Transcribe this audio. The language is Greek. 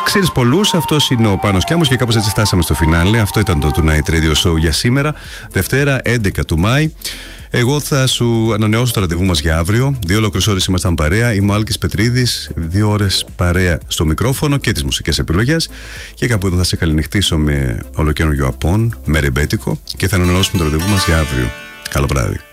Ξέρεις πολλούς, αυτός είναι ο Πάνος Κιάμος και κάπως έτσι φτάσαμε στο φινάλε. Αυτό ήταν το Tonight Radio Show για σήμερα, Δευτέρα 11 του Μάη. Εγώ θα σου ανανεώσω το ραντεβού μας για αύριο. 2 ολόκληρες ώρες ήμασταν παρέα. Είμαι ο Άλκης Πετρίδης. 2 ώρες παρέα στο μικρόφωνο και τις μουσικές επιλογές. Και κάπου εδώ θα σε καληνυχτήσω με ολοκαίνουργιο απόν, με ρεμπέτικο. Και θα ανανεώσουμε το ραντεβού μας για αύριο. Καλό βράδυ.